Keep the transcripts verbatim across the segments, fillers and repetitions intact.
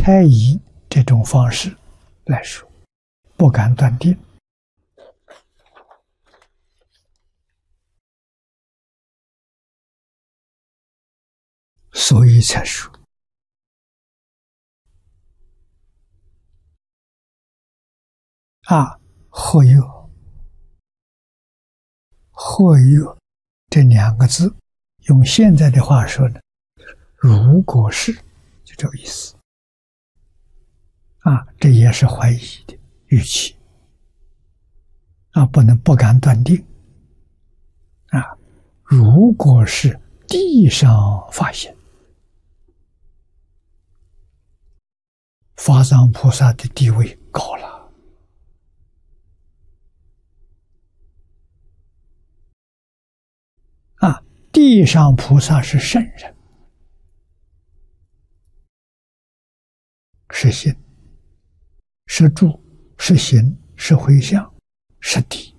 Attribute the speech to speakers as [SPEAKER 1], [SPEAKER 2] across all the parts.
[SPEAKER 1] 猜疑这种方式来说，不敢断定。所以才说啊，或有或有这两个字，用现在的话说呢，如果是就这个意思啊，这也是怀疑的语气啊，不能不敢断定啊。如果是地上发现，法藏菩萨的地位高了啊！地上菩萨是圣人，是心，是住，是行，是回向，是地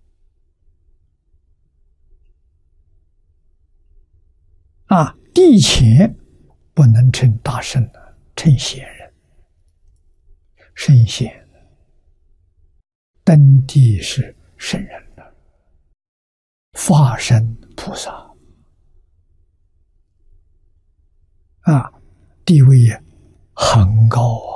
[SPEAKER 1] 啊！地前不能称大圣了，称贤人。圣贤登地是圣人了，法身菩萨啊，地位也很高啊，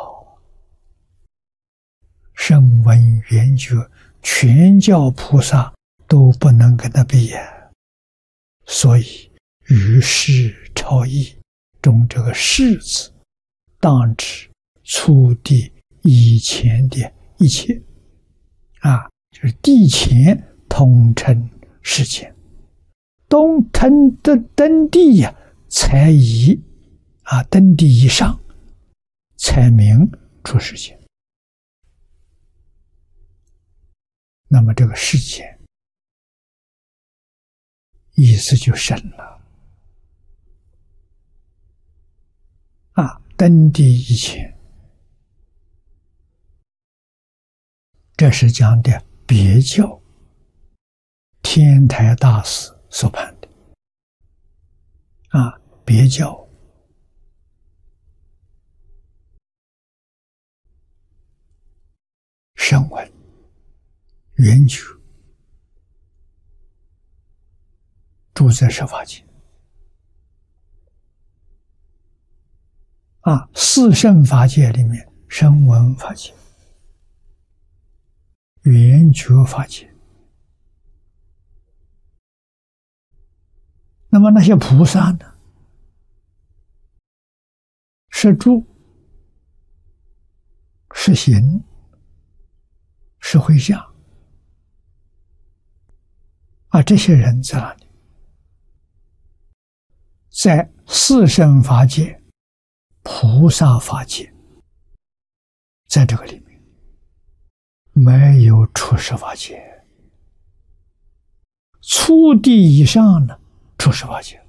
[SPEAKER 1] 声闻缘觉全教菩萨都不能跟他比呀。所以于世超逸中这个世字，当指初地以前的一切啊，就是地前统称世间，东登的登地呀、啊，才以啊登地以上，才名出世间。那么这个世间意思就深了啊，登地以前。这是讲的别教天台大师所判的啊，别教声闻缘觉住在十法界啊，四圣法界里面，声闻法界、缘觉法界。那么那些菩萨呢？是住，是行，是回向啊！这些人在哪里？在四圣法界、菩萨法界，在这个里面没有出世法界。初地以上呢，出世法界，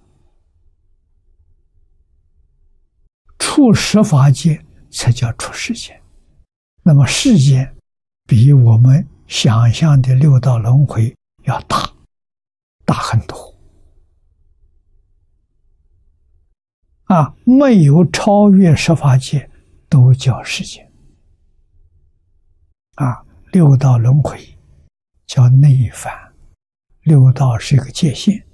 [SPEAKER 1] 出世法界才叫出世间。那么世间比我们想象的六道轮回要大，大很多啊！没有超越十法界，都叫世间啊！六道轮回叫内返，六道是一个界限，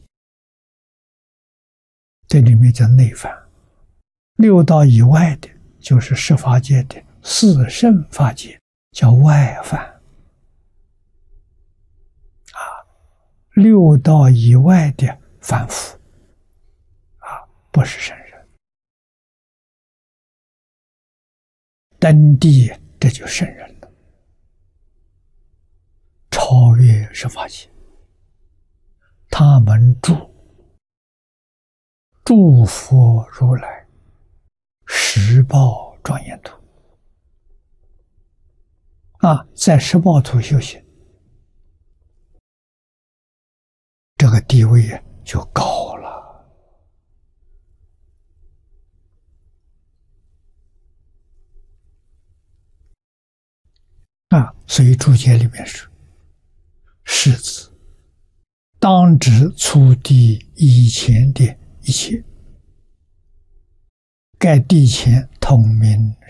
[SPEAKER 1] 这里面叫内返。六道以外的，就是十法界的四圣法界，叫外返啊。六道以外的凡夫啊，不是圣人。登地，这就圣人了，超越十法界。他们住诸佛如来十报庄严土啊，在十报土修行，这个地位就高了啊。所以注解里面说，世子当指初地以前的一切，盖地前统名